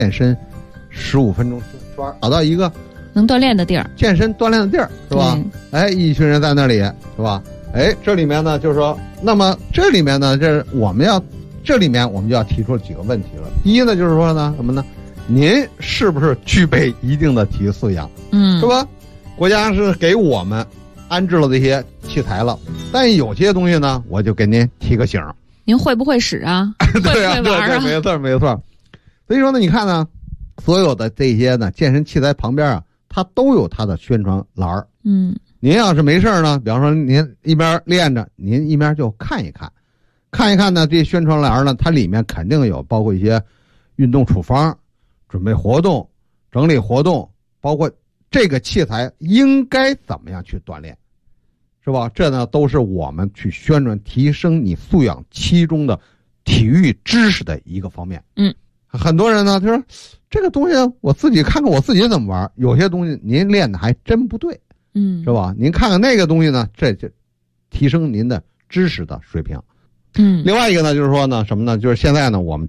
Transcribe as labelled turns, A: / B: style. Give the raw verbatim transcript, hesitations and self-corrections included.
A: 健身十五分钟圈，找到一个
B: 能锻炼的地儿，
A: 健身锻炼的地儿，是吧？哎，一群人在那里，是吧？哎，这里面呢，就是说，那么这里面呢，这我们要，这里面我们就要提出几个问题了。第一呢，就是说呢，什么呢？您是不是具备一定的体育素养？
B: 嗯，
A: 是吧？国家是给我们安置了这些器材了，但有些东西呢，我就给您提个醒。
B: 您会不会使啊？
A: 对啊，
B: 会不会玩啊？
A: 对对，没错没错。所以说呢，你看呢，所有的这些呢健身器材旁边啊，它都有它的宣传栏儿。
B: 嗯，
A: 您要是没事呢，比方说您一边练着，您一边就看一看，看一看呢，这宣传栏呢，它里面肯定有包括一些运动处方、准备活动、整理活动，包括这个器材应该怎么样去锻炼，是吧？这呢都是我们去宣传提升你素养其中的体育知识的一个方面。
B: 嗯，
A: 很多人呢，他说这个东西我自己看看我自己怎么玩，有些东西您练的还真不对，
B: 嗯，
A: 是吧？您看看那个东西呢，这就提升您的知识的水平。
B: 嗯，
A: 另外一个呢，就是说呢，什么呢？就是现在呢，我们